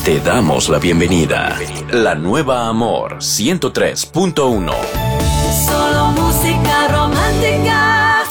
Te damos la bienvenida. La nueva Amor 103.1. Solo música romántica.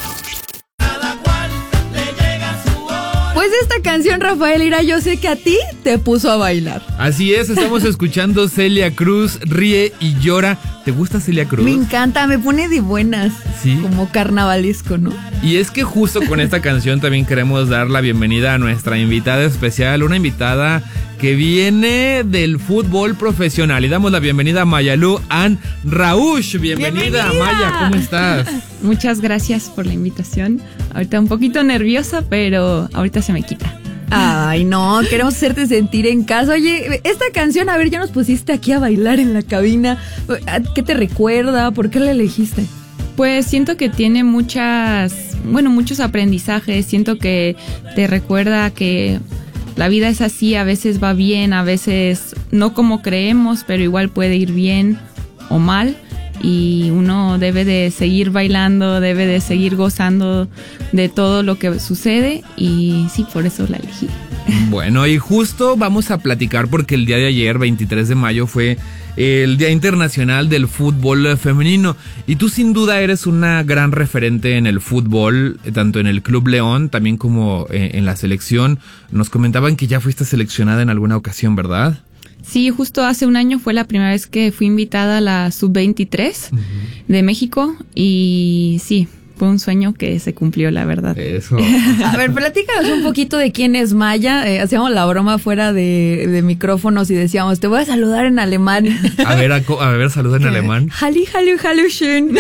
Pues esta canción, Rafael Lira, yo sé que a ti te puso a bailar. Así es, estamos escuchando Celia Cruz, Ríe y Llora. ¿Te gusta Celia Cruz? Me encanta, me pone de buenas. Sí. Como carnavalesco, ¿no? Y es que justo con esta canción también queremos dar la bienvenida a nuestra invitada especial, una invitada que viene del fútbol profesional. Y damos la bienvenida a Mayalú Ann Rauch. Bienvenida, Maya, ¿cómo estás? Muchas gracias por la invitación. Ahorita un poquito nerviosa, pero ahorita se me quita. Ay, no, queremos hacerte sentir en casa. Oye, esta canción, a ver, ya nos pusiste aquí a bailar en la cabina. ¿Qué te recuerda? ¿Por qué la elegiste? Pues siento que tiene muchos aprendizajes. Siento que te recuerda que la vida es así, a veces va bien, a veces no como creemos, pero igual puede ir bien o mal. Y uno debe de seguir bailando, debe de seguir gozando de todo lo que sucede. Y sí, por eso la elegí. Bueno, y justo vamos a platicar porque el día de ayer, 23 de mayo, fue el Día Internacional del Fútbol Femenino. Y tú sin duda eres una gran referente en el fútbol, tanto en el Club León, también como en la selección. Nos comentaban que ya fuiste seleccionada en alguna ocasión, ¿verdad? Sí, justo hace un año fue la primera vez que fui invitada a la Sub-23 de México y sí, fue un sueño que se cumplió, la verdad. Eso. A ver, platícanos un poquito de quién es Maya. Hacíamos la broma fuera de micrófonos y decíamos, te voy a saludar en alemán. A ver, saluda en alemán. Halli, hallo, hallo, schön.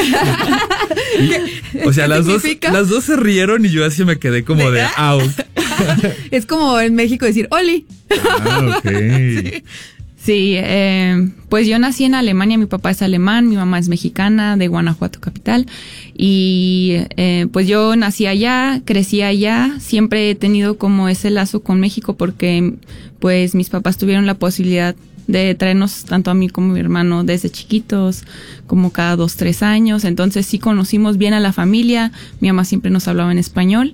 O sea, las dos se rieron y yo así me quedé como de out. Es como en México decir, Oli. Ah, ok. Sí, pues yo nací en Alemania, mi papá es alemán, mi mamá es mexicana, de Guanajuato capital, y pues yo nací allá, crecí allá, siempre he tenido como ese lazo con México porque pues mis papás tuvieron la posibilidad de traernos tanto a mí como a mi hermano desde chiquitos, como cada 2-3 años, entonces sí conocimos bien a la familia, mi mamá siempre nos hablaba en español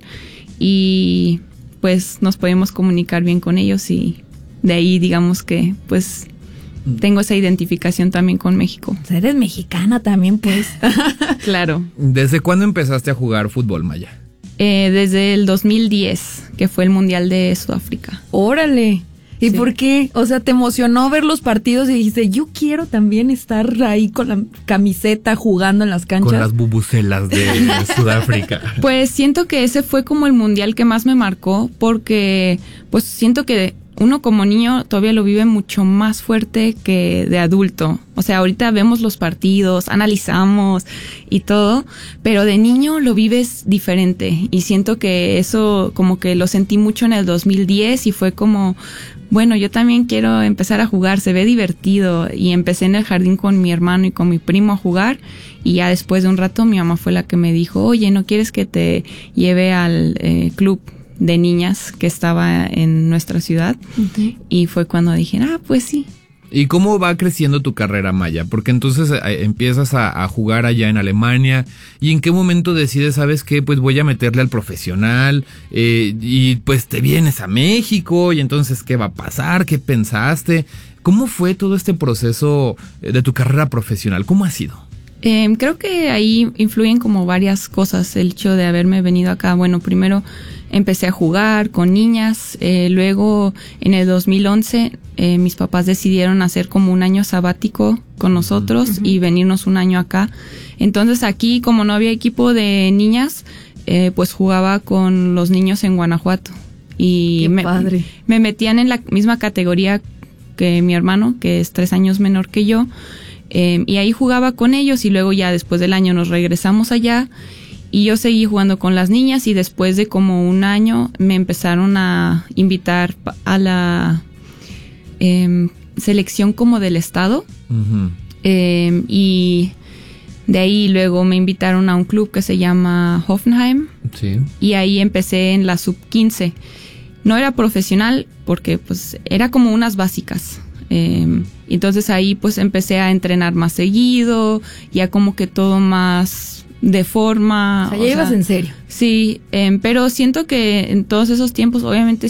y pues nos podíamos comunicar bien con ellos y de ahí digamos que pues tengo esa identificación también con México. Eres mexicana también, pues. Claro. ¿Desde cuándo empezaste a jugar fútbol, Maya? Desde el 2010, que fue el Mundial de Sudáfrica. Órale. ¿Y Sí. por qué? O sea, ¿te emocionó ver los partidos y dijiste, yo quiero también estar ahí con la camiseta jugando en las canchas? Con las bubucelas de Sudáfrica. Pues siento que ese fue como el Mundial que más me marcó porque pues siento que uno como niño todavía lo vive mucho más fuerte que de adulto. O sea, ahorita vemos los partidos, analizamos y todo, pero de niño lo vives diferente. Y siento que eso como que lo sentí mucho en el 2010 y fue como, bueno, yo también quiero empezar a jugar, se ve divertido. Y empecé en el jardín con mi hermano y con mi primo a jugar. Y ya después de un rato mi mamá fue la que me dijo, oye, ¿no quieres que te lleve al club de niñas que estaba en nuestra ciudad? Okay. Y fue cuando dije, pues sí. ¿Y cómo va creciendo tu carrera, Maya? Porque entonces empiezas a jugar allá en Alemania. ¿Y en qué momento decides, sabes qué? Pues voy a meterle al profesional. Y pues te vienes a México. Y entonces, ¿qué va a pasar? ¿Qué pensaste? ¿Cómo fue todo este proceso de tu carrera profesional? ¿Cómo ha sido? Creo que ahí influyen como varias cosas el hecho de haberme venido acá. Bueno, primero empecé a jugar con niñas, luego en el 2011 mis papás decidieron hacer como un año sabático con nosotros y venirnos un año acá. Entonces aquí, como no había equipo de niñas, pues jugaba con los niños en Guanajuato. Y me metían en la misma categoría que mi hermano, que es 3 años menor que yo. Y ahí jugaba con ellos y luego ya después del año nos regresamos allá y yo seguí jugando con las niñas y después de como un año me empezaron a invitar a la selección como del estado. Y de ahí luego me invitaron a un club que se llama Hoffenheim. Sí. Y ahí empecé en la sub-15. No era profesional porque pues era como unas básicas. Entonces ahí pues empecé a entrenar más seguido, ya como que todo más de forma. O sea, ya ibas en serio. Sí, pero siento que en todos esos tiempos obviamente